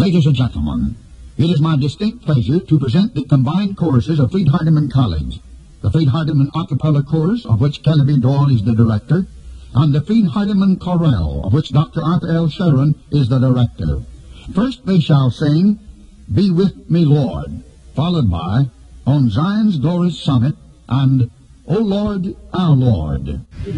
Ladies and gentlemen, it is my distinct pleasure to present the combined choruses of Freed Hardeman College, the Freed Hardeman A Cappella Chorus, of which Kennedy Dorn is the director, and the Freed Hardeman Chorale, of which Dr. Arthur L. Sherwin is the director. First they shall sing, Be With Me, Lord, followed by On Zion's Glorious Summit and O Lord, Our Lord.